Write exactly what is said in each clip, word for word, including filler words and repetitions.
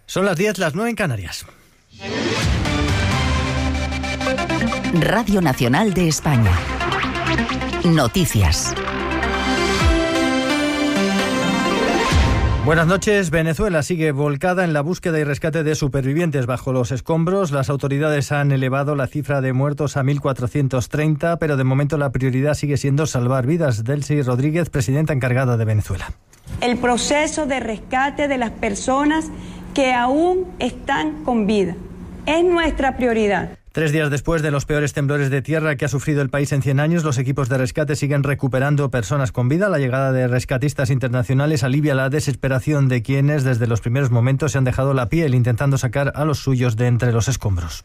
Son las diez, las nueve en Canarias. Radio Nacional de España. Noticias. Buenas noches. Venezuela sigue volcada en la búsqueda y rescate de supervivientes bajo los escombros. Las autoridades han elevado la cifra de muertos a mil cuatrocientos treinta, pero de momento la prioridad sigue siendo salvar vidas. Delcy Rodríguez, presidenta encargada de Venezuela. El proceso de rescate de las personas que aún están con vida es nuestra prioridad. Tres días después de los peores temblores de tierra que ha sufrido el país en cien años, los equipos de rescate siguen recuperando personas con vida. La llegada de rescatistas internacionales alivia la desesperación de quienes desde los primeros momentos se han dejado la piel intentando sacar a los suyos de entre los escombros.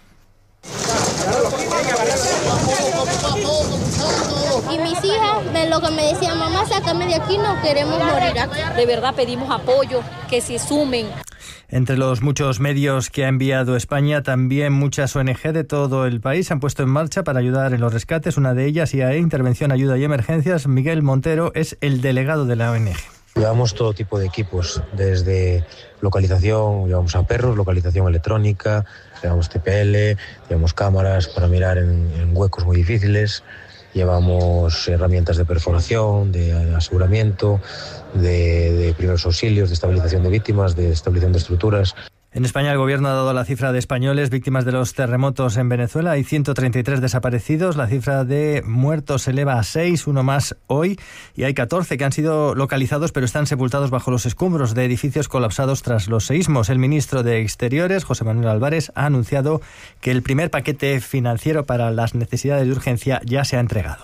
Y mis hijas, de lo que me decían, mamá, sácame de aquí, no queremos morir aquí. De verdad pedimos apoyo, que se sumen. Entre los muchos medios que ha enviado España, también muchas O N Ge de todo el país se han puesto en marcha para ayudar en los rescates. Una de ellas, I A E, Intervención, Ayuda y Emergencias. Miguel Montero es el delegado de la O N Ge. Llevamos todo tipo de equipos, desde localización, llevamos a perros, localización electrónica, llevamos T P L, llevamos cámaras para mirar en, en huecos muy difíciles, llevamos herramientas de perforación, de aseguramiento, de, de primeros auxilios, de estabilización de víctimas, de estabilización de estructuras. En España el gobierno ha dado la cifra de españoles víctimas de los terremotos en Venezuela. Hay ciento treinta y tres desaparecidos. La cifra de muertos se eleva a seis, uno más hoy. Y hay catorce que han sido localizados pero están sepultados bajo los escombros de edificios colapsados tras los seísmos. El ministro de Exteriores, José Manuel Álvarez, ha anunciado que el primer paquete financiero para las necesidades de urgencia ya se ha entregado.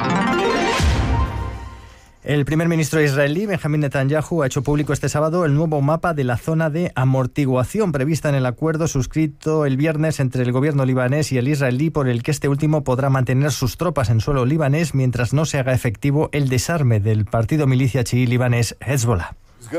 El primer ministro israelí, Benjamín Netanyahu, ha hecho público este sábado el nuevo mapa de la zona de amortiguación prevista en el acuerdo suscrito el viernes entre el gobierno libanés y el israelí, por el que este último podrá mantener sus tropas en suelo libanés mientras no se haga efectivo el desarme del partido milicia chií libanés Hezbollah.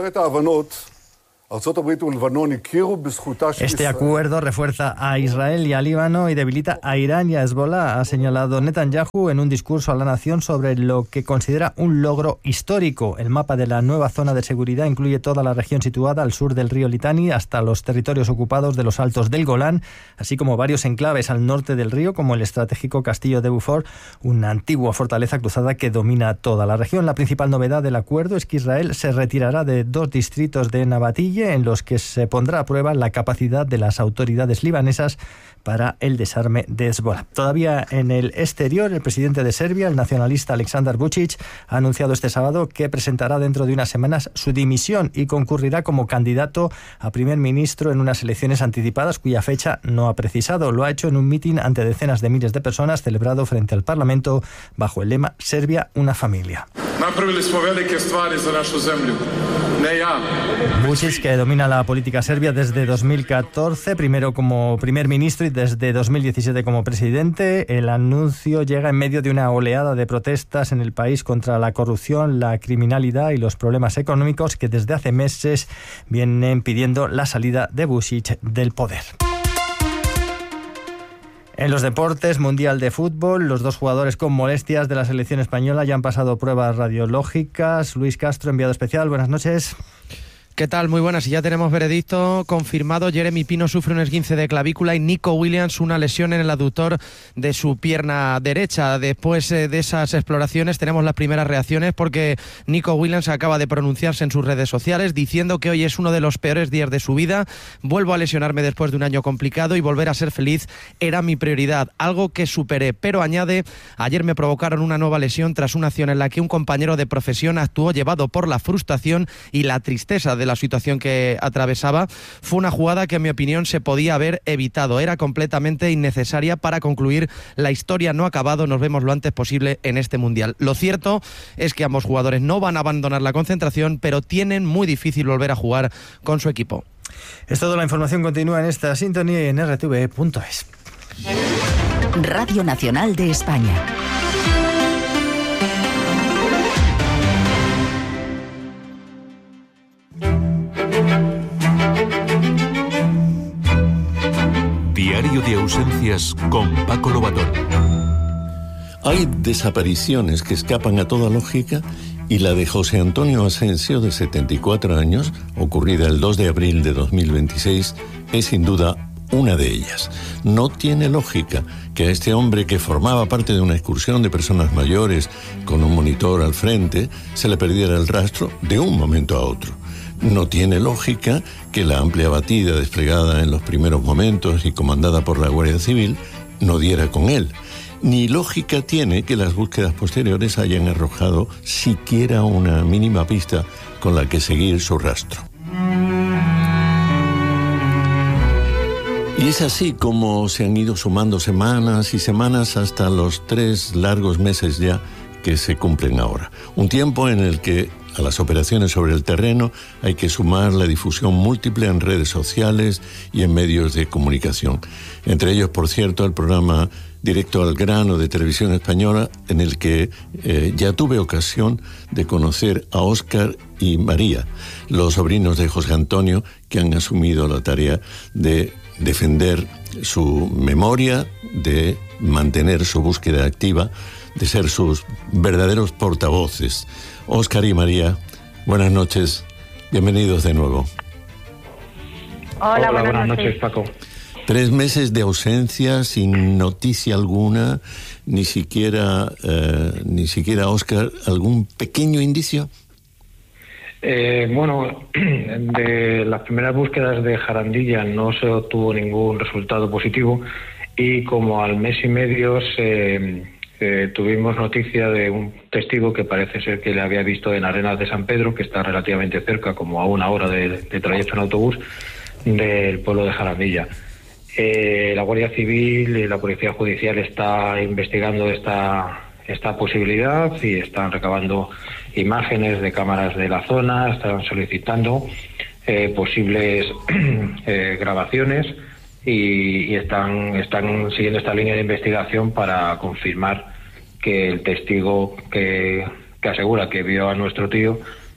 Este acuerdo refuerza a Israel y a Líbano y debilita a Irán y a Hezbollah, ha señalado Netanyahu en un discurso a la nación sobre lo que considera un logro histórico. El mapa de la nueva zona de seguridad incluye toda la región situada al sur del río Litani hasta los territorios ocupados de los Altos del Golán, así como varios enclaves al norte del río, como el estratégico castillo de Beaufort, una antigua fortaleza cruzada que domina toda la región. La principal novedad del acuerdo es que Israel se retirará de dos distritos de Nabatille, en los que se pondrá a prueba la capacidad de las autoridades libanesas para el desarme de Hezbollah. Todavía en el exterior, el presidente de Serbia, el nacionalista Aleksandar Vučić, ha anunciado este sábado que presentará dentro de unas semanas su dimisión y concurrirá como candidato a primer ministro en unas elecciones anticipadas cuya fecha no ha precisado. Lo ha hecho en un mitin ante decenas de miles de personas celebrado frente al Parlamento bajo el lema Serbia, una familia. Vučić, que domina la política serbia desde dos mil catorce, primero como primer ministro y desde dos mil diecisiete como presidente. El anuncio llega en medio de una oleada de protestas en el país contra la corrupción, la criminalidad y los problemas económicos que desde hace meses vienen pidiendo la salida de Vučić del poder. En los deportes, Mundial de Fútbol, los dos jugadores con molestias de la selección española ya han pasado pruebas radiológicas. Luis Castro, enviado especial, buenas noches. ¿Qué tal? Muy buenas. Y ya tenemos veredicto confirmado. Jeremy Pino sufre un esguince de clavícula y Nico Williams una lesión en el aductor de su pierna derecha. Después de esas exploraciones tenemos las primeras reacciones, porque Nico Williams acaba de pronunciarse en sus redes sociales diciendo que hoy es uno de los peores días de su vida. Vuelvo a lesionarme después de un año complicado y volver a ser feliz era mi prioridad, algo que superé. Pero añade, ayer me provocaron una nueva lesión tras una acción en la que un compañero de profesión actuó llevado por la frustración y la tristeza de la situación que atravesaba. Fue una jugada que en mi opinión se podía haber evitado, era completamente innecesaria para concluir la historia no ha acabado, nos vemos lo antes posible en este Mundial. Lo cierto es que ambos jugadores no van a abandonar la concentración, pero tienen muy difícil volver a jugar con su equipo. Es todo, la información continúa en esta sintonía y en R T V punto es. Radio Nacional de España. Diario de ausencias con Paco Lobatón. Hay desapariciones que escapan a toda lógica y la de José Antonio Asensio, de setenta y cuatro años, ocurrida el dos de abril de dos mil veintiséis, es sin duda una de ellas. No tiene lógica que a este hombre, que formaba parte de una excursión de personas mayores con un monitor al frente, se le perdiera el rastro de un momento a otro. No tiene lógica que la amplia batida desplegada en los primeros momentos y comandada por la Guardia Civil no diera con él. Ni lógica tiene que las búsquedas posteriores hayan arrojado siquiera una mínima pista con la que seguir su rastro. Y es así como se han ido sumando semanas y semanas hasta los tres largos meses ya que se cumplen ahora. Un tiempo en el que a las operaciones sobre el terreno hay que sumar la difusión múltiple en redes sociales y en medios de comunicación. Entre ellos, por cierto, el programa Directo al Grano de Televisión Española, en el que eh, ya tuve ocasión de conocer a Óscar y María, los sobrinos de José Antonio, que han asumido la tarea de defender su memoria, de mantener su búsqueda activa, de ser sus verdaderos portavoces. Óscar y María, buenas noches, bienvenidos de nuevo. Hola, Hola buenas, buenas noches. noches, Paco. Tres meses de ausencia, sin noticia alguna, ni siquiera, eh, ni siquiera, Óscar, ¿algún pequeño indicio? Eh, bueno, de las primeras búsquedas de Jarandilla no se obtuvo ningún resultado positivo y como al mes y medio se, eh, tuvimos noticia de un testigo que parece ser que le había visto en Arenas de San Pedro, que está relativamente cerca, como a una hora de, de trayecto en autobús, del pueblo de Jarandilla. Eh, la Guardia Civil y la Policía Judicial está investigando esta, esta posibilidad y están recabando imágenes de cámaras de la zona, están solicitando eh, posibles eh, grabaciones y, y están, están siguiendo esta línea de investigación para confirmar que el testigo que, que asegura que vio a nuestro tío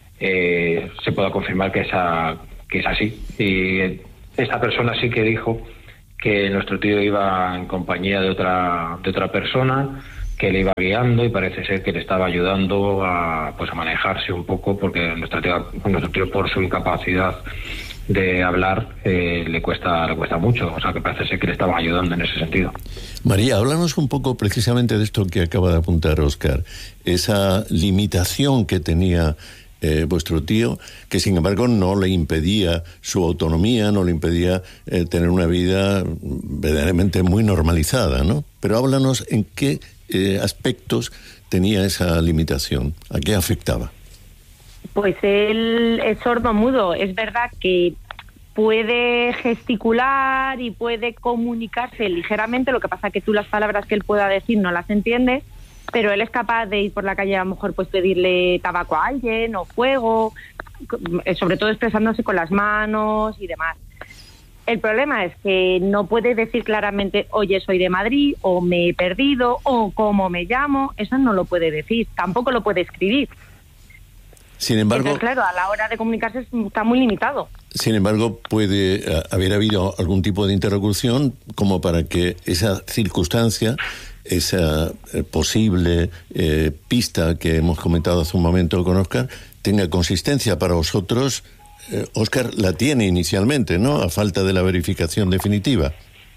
eh, se pueda confirmar que, esa, que es así. Y esta persona sí que dijo que nuestro tío iba en compañía de otra de otra persona, que le iba guiando y parece ser que le estaba ayudando a pues a manejarse un poco, porque nuestro tío, nuestro tío por su incapacidad de hablar eh, le cuesta le cuesta mucho, o sea que parece ser que le estaban ayudando en ese sentido. María, háblanos un poco precisamente de esto que acaba de apuntar Óscar, esa limitación que tenía Eh, vuestro tío, que sin embargo no le impedía su autonomía, no le impedía eh, tener una vida verdaderamente muy normalizada, ¿no? Pero háblanos en qué eh, aspectos tenía esa limitación, a qué afectaba. Pues él es sordo-mudo, es verdad que puede gesticular y puede comunicarse ligeramente, lo que pasa que tú las palabras que él pueda decir no las entiendes, pero él es capaz de ir por la calle, a lo mejor pues pedirle tabaco a alguien o fuego, sobre todo expresándose con las manos y demás. El problema es que no puede decir claramente, oye, soy de Madrid, o me he perdido, o cómo me llamo, eso no lo puede decir, tampoco lo puede escribir. Sin embargo, entonces, claro, a la hora de comunicarse está muy limitado. Sin embargo, puede haber habido algún tipo de interlocución como para que esa circunstancia, esa eh, posible eh, pista que hemos comentado hace un momento con Óscar, tenga consistencia para vosotros. Eh, Óscar la tiene inicialmente, ¿no? A falta de la verificación definitiva.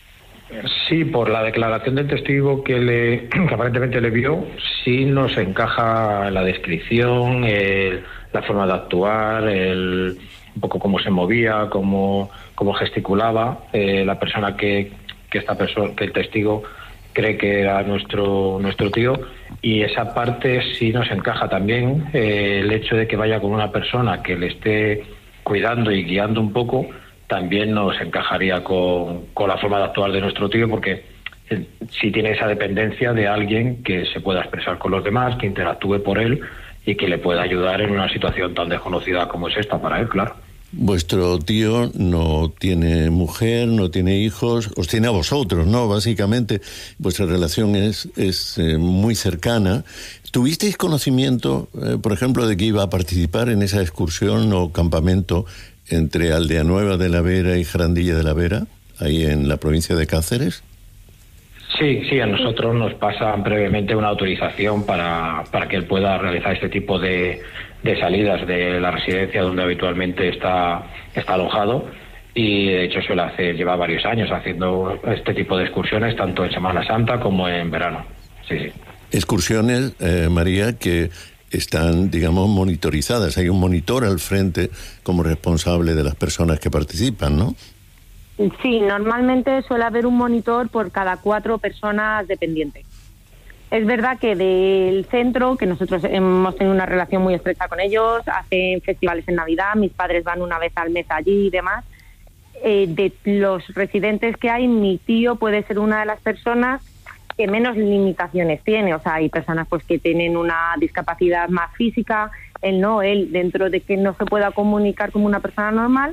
Sí, por la declaración del testigo que, le, que aparentemente le vio, sí nos encaja la descripción, el, la forma de actuar, el, un poco cómo se movía, cómo, cómo gesticulaba, eh, la persona que, que esta persona, que el testigo cree que era nuestro nuestro tío, y esa parte sí nos encaja también, eh, el hecho de que vaya con una persona que le esté cuidando y guiando un poco, también nos encajaría con, con la forma de actuar de nuestro tío, porque eh, sí tiene esa dependencia de alguien que se pueda expresar con los demás, que interactúe por él y que le pueda ayudar en una situación tan desconocida como es esta para él, claro. Vuestro tío no tiene mujer, no tiene hijos, os tiene a vosotros, ¿no? Básicamente, vuestra relación es, es eh, muy cercana. ¿Tuvisteis conocimiento, eh, por ejemplo, de que iba a participar en esa excursión o campamento entre Aldeanueva de la Vera y Jarandilla de la Vera, ahí en la provincia de Cáceres? Sí, sí, a nosotros nos pasan previamente una autorización para, para que él pueda realizar este tipo de, de salidas de la residencia donde habitualmente está, está alojado, y de hecho suele hacer, lleva varios años haciendo este tipo de excursiones, tanto en Semana Santa como en verano. Sí, sí. Excursiones, eh, María, que están, digamos, monitorizadas. Hay un monitor al frente como responsable de las personas que participan, ¿no? Sí, normalmente suele haber un monitor por cada cuatro personas dependientes. Es verdad que del centro, que nosotros hemos tenido una relación muy estrecha con ellos, hacen festivales en Navidad, mis padres van una vez al mes allí y demás. Eh, de los residentes que hay, mi tío puede ser una de las personas que menos limitaciones tiene. O sea, hay personas pues que tienen una discapacidad más física, él no, él dentro de que no se pueda comunicar como una persona normal,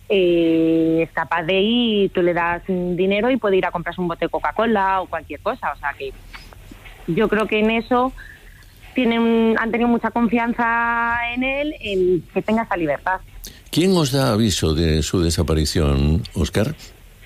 eh, es capaz de ir, tú le das dinero y puede ir a comprarse un bote de Coca-Cola o cualquier cosa. O sea que yo creo que en eso tienen, han tenido mucha confianza en él, en que tenga esa libertad. ¿Quién os da aviso de su desaparición, Óscar?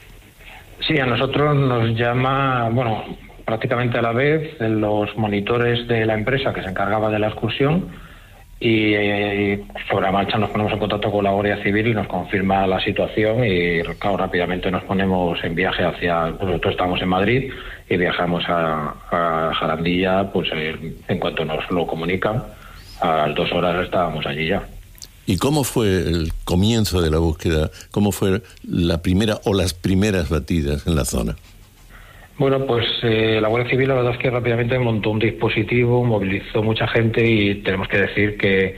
Sí, a nosotros nos llama, bueno, prácticamente a la vez, los monitores de la empresa que se encargaba de la excursión, y eh, sobre la marcha nos ponemos en contacto con la Guardia Civil y nos confirma la situación, y claro, rápidamente nos ponemos en viaje hacia, pues nosotros estamos en Madrid y viajamos a, a Jarandilla, pues eh, en cuanto nos lo comunican, a las dos horas estábamos allí ya. ¿Y cómo fue el comienzo de la búsqueda? ¿Cómo fue la primera o las primeras batidas en la zona? Bueno, pues eh, la Guardia Civil la verdad es que rápidamente montó un dispositivo, movilizó mucha gente, y tenemos que decir que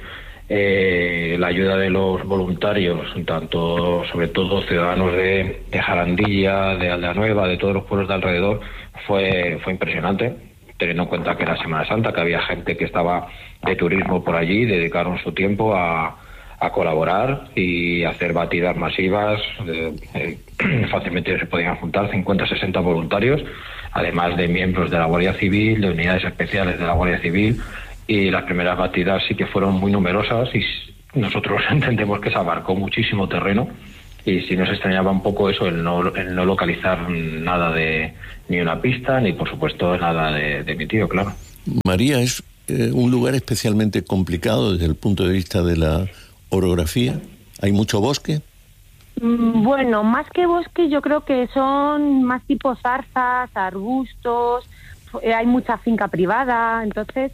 eh, la ayuda de los voluntarios, tanto sobre todo ciudadanos de, de Jarandilla, de Aldea Nueva, de todos los pueblos de alrededor, fue, fue impresionante, teniendo en cuenta que era Semana Santa, que había gente que estaba de turismo por allí, dedicaron su tiempo a, a colaborar y hacer batidas masivas. Eh, eh, fácilmente se podían juntar cincuenta, sesenta voluntarios, además de miembros de la Guardia Civil, de unidades especiales de la Guardia Civil, y las primeras batidas sí que fueron muy numerosas, y nosotros entendemos que se abarcó muchísimo terreno, y sí nos extrañaba un poco eso, el no, el no localizar nada de, ni una pista, ni por supuesto nada de, de mi tío, claro. María, es eh, un lugar especialmente complicado desde el punto de vista de la orografía. ¿Hay mucho bosque? Bueno, más que bosque, yo creo que son más tipo zarzas, arbustos, hay mucha finca privada. Entonces,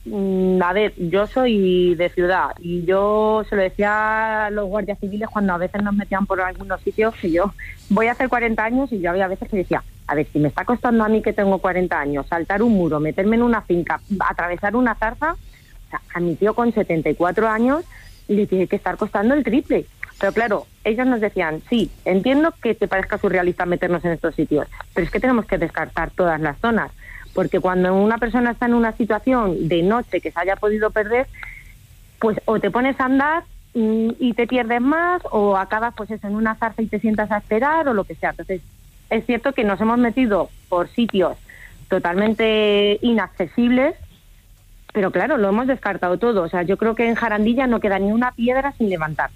a ver, yo soy de ciudad y yo se lo decía a los guardias civiles cuando a veces nos metían por algunos sitios, que yo voy a hacer cuarenta años y yo había veces que decía, a ver, si me está costando a mí, que tengo cuarenta años, saltar un muro, meterme en una finca, atravesar una zarza, o sea, a mi tío con setenta y cuatro años le tiene que estar costando el triple. Pero claro, ellos nos decían, sí, entiendo que te parezca surrealista meternos en estos sitios, pero es que tenemos que descartar todas las zonas, porque cuando una persona está en una situación de noche que se haya podido perder, pues o te pones a andar y, y te pierdes más, o acabas pues eso, en una zarza y te sientas a esperar, o lo que sea. Entonces, es cierto que nos hemos metido por sitios totalmente inaccesibles, pero claro, lo hemos descartado todo. O sea, yo creo que en Jarandilla no queda ni una piedra sin levantar.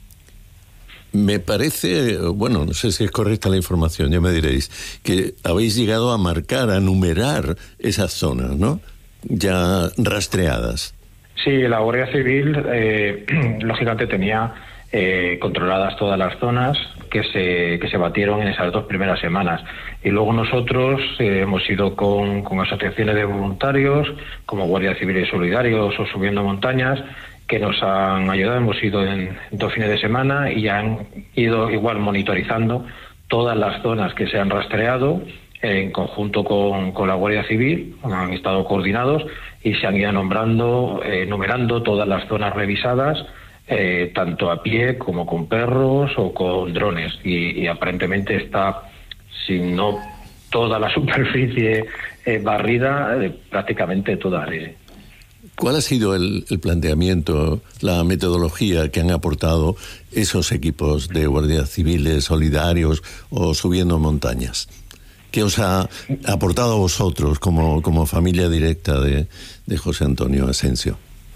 Me parece, bueno, no sé si es correcta la información, ya me diréis, que habéis llegado a marcar, a numerar esas zonas, ¿no? Ya rastreadas. Sí, la Guardia Civil, eh, lógicamente, tenía eh, controladas todas las zonas que se, que se batieron en esas dos primeras semanas. Y luego nosotros eh, hemos ido con, con asociaciones de voluntarios, como Guardia Civil y Solidarios o Subiendo Montañas, que nos han ayudado. Hemos ido en dos fines de semana y han ido igual monitorizando todas las zonas que se han rastreado en conjunto con, con la Guardia Civil. Han estado coordinados y se han ido nombrando, eh, numerando todas las zonas revisadas, eh, tanto a pie como con perros o con drones. Y, y aparentemente está, si no toda la superficie eh, barrida, eh, prácticamente toda. Eh, ¿Cuál ha sido el, el planteamiento, la metodología que han aportado esos equipos de guardias civiles, solidarios o Subiendo Montañas? ¿Qué os ha aportado a vosotros como, como familia directa de, de José Antonio Asensio?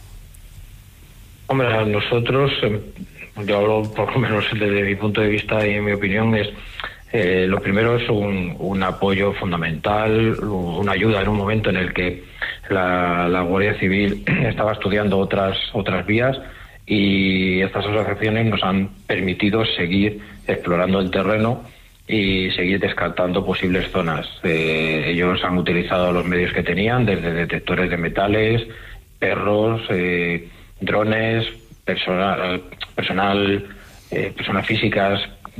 Hombre, a nosotros, yo hablo por lo menos desde mi punto de vista y en mi opinión, es Eh, lo primero es un, un apoyo fundamental, una ayuda en un momento en el que la, la Guardia Civil estaba estudiando otras otras vías, y estas asociaciones nos han permitido seguir explorando el terreno y seguir descartando posibles zonas. Eh, ellos han utilizado los medios que tenían, desde detectores de metales, perros, eh, drones, personal, personal eh, personas físicas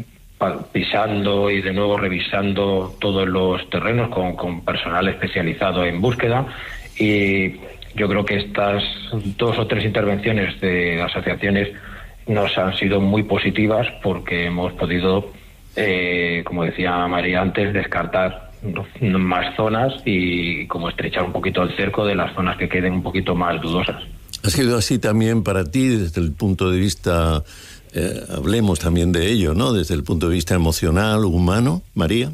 pisando y de nuevo revisando todos los terrenos con, con personal especializado en búsqueda. Y yo creo que estas dos o tres intervenciones de asociaciones nos han sido muy positivas, porque hemos podido, eh, como decía María antes, descartar más zonas y como estrechar un poquito el cerco de las zonas que queden un poquito más dudosas. ¿Ha sido así también para ti desde el punto de vista, eh, hablemos también de ello, ¿no? Desde el punto de vista emocional, humano, María?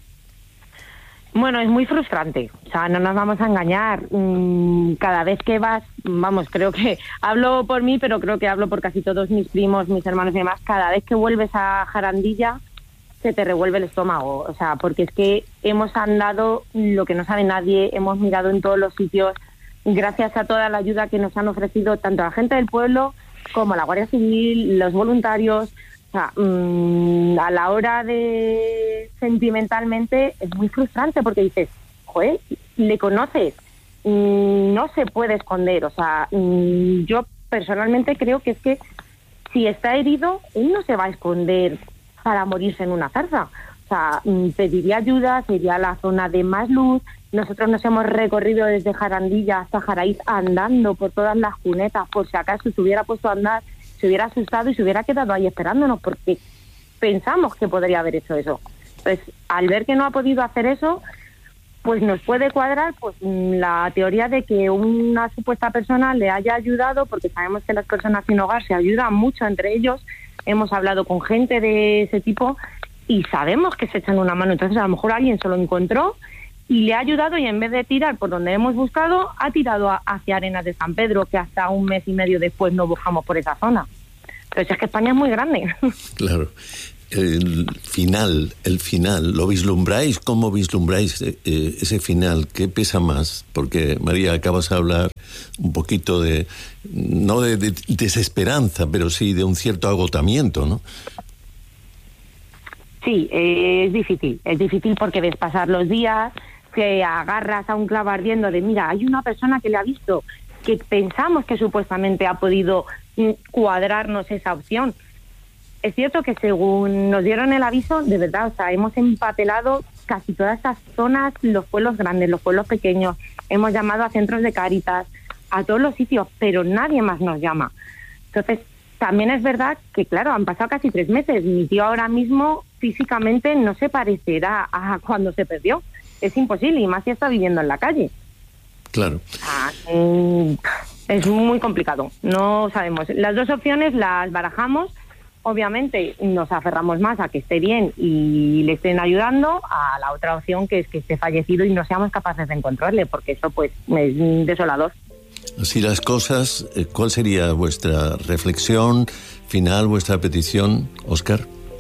Bueno, es muy frustrante, o sea, no nos vamos a engañar. Cada vez que vas, vamos, creo que hablo por mí, pero creo que hablo por casi todos mis primos, mis hermanos y demás, cada vez que vuelves a Jarandilla se te revuelve el estómago, o sea, porque es que hemos andado lo que no sabe nadie, hemos mirado en todos los sitios, gracias a toda la ayuda que nos han ofrecido tanto la gente del pueblo como la Guardia Civil, los voluntarios. O sea, mmm, a la hora de sentimentalmente es muy frustrante, porque dices, joder, le conoces, mmm, no se puede esconder. O sea, mmm, yo personalmente creo que es que si está herido, él no se va a esconder para morirse en una zarza. O sea, mmm, pediría ayuda, sería la zona de más luz. Nosotros nos hemos recorrido desde Jarandilla hasta Jaraíz andando por todas las cunetas, por si acaso se hubiera puesto a andar, se hubiera asustado y se hubiera quedado ahí esperándonos, porque pensamos que podría haber hecho eso. Pues al ver que no ha podido hacer eso, pues nos puede cuadrar pues la teoría de que una supuesta persona le haya ayudado, porque sabemos que las personas sin hogar se ayudan mucho entre ellos. Hemos hablado con gente de ese tipo y sabemos que se echan una mano. Entonces a lo mejor alguien se lo encontró y le ha ayudado, y en vez de tirar por donde hemos buscado, ha tirado a, hacia Arenas de San Pedro, que hasta un mes y medio después no buscamos por esa zona. Pero es que España es muy grande. Claro. El final, el final, ¿lo vislumbráis? ¿Cómo vislumbráis eh, ese final? ¿Qué pesa más? Porque, María, acabas de hablar un poquito de, no de, de desesperanza, pero sí de un cierto agotamiento, ¿no? Sí, eh, es difícil, es difícil porque ves pasar los días, que agarras a un clavo ardiendo de, mira, hay una persona que le ha visto, que pensamos que supuestamente ha podido cuadrarnos esa opción. Es cierto que según nos dieron el aviso, de verdad, o sea, hemos empapelado casi todas estas zonas, los pueblos grandes, los pueblos pequeños, hemos llamado a centros de Cáritas, a todos los sitios, pero nadie más nos llama. Entonces, también es verdad que, claro, han pasado casi tres meses. Mi tío ahora mismo físicamente no se parecerá a cuando se perdió. Es imposible, y más si está viviendo en la calle. Claro. Ah, mm, es muy complicado. No sabemos. Las dos opciones las barajamos. Obviamente nos aferramos más a que esté bien y le estén ayudando, a la otra opción, que es que esté fallecido y no seamos capaces de encontrarle, porque eso pues es desolador. Así las cosas, ¿cuál sería vuestra reflexión final, vuestra petición, Óscar?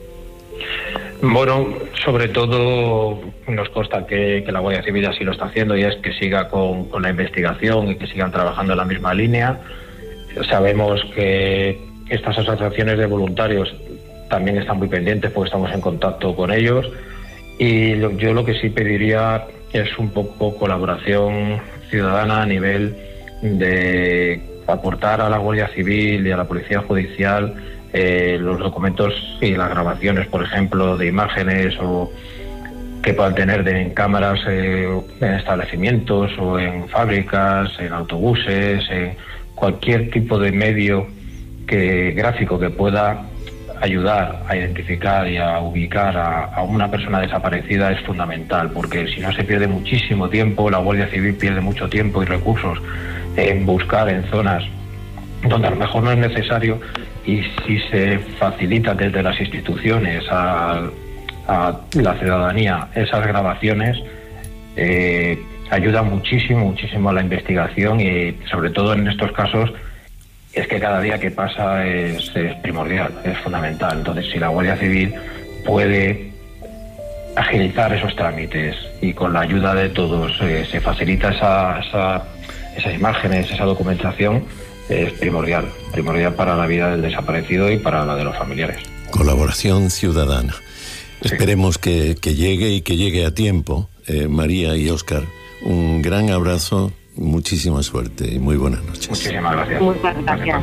Bueno, sobre todo nos consta que, que la Guardia Civil así lo está haciendo, y es que siga con, con la investigación y que sigan trabajando en la misma línea. Sabemos que estas asociaciones de voluntarios también están muy pendientes, porque estamos en contacto con ellos, y lo, yo lo que sí pediría es un poco colaboración ciudadana a nivel de aportar a la Guardia Civil y a la Policía Judicial eh, los documentos y las grabaciones, por ejemplo, de imágenes o que puedan tener de, en cámaras eh, en establecimientos o en fábricas, en autobuses, en cualquier tipo de medio que gráfico que pueda ayudar a identificar y a ubicar a, a una persona desaparecida es fundamental, porque si no se pierde muchísimo tiempo, la Guardia Civil pierde mucho tiempo y recursos en buscar en zonas donde a lo mejor no es necesario, y si se facilita desde las instituciones a, a la ciudadanía esas grabaciones, eh, ayuda muchísimo, muchísimo a la investigación, y sobre todo en estos casos es que cada día que pasa es, es primordial, es fundamental. Entonces, si la Guardia Civil puede agilizar esos trámites, y con la ayuda de todos eh, se facilita esa, esa, esas imágenes, esa documentación, es primordial, primordial para la vida del desaparecido y para la de los familiares. Colaboración ciudadana. Sí. Esperemos que, que llegue y que llegue a tiempo. Eh, María y Óscar, un gran abrazo, muchísima suerte y muy buenas noches. Muchísimas gracias. Muchas gracias.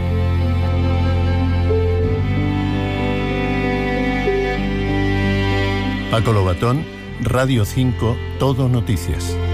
Paco Lobatón, Radio cinco, Todo Noticias.